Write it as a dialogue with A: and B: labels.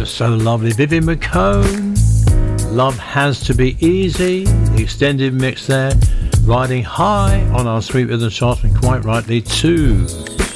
A: was so lovely. Vivian McCone, Love Has to Be Easy, the extended mix there, riding high on our Sweet Rhythm chart, and quite rightly too.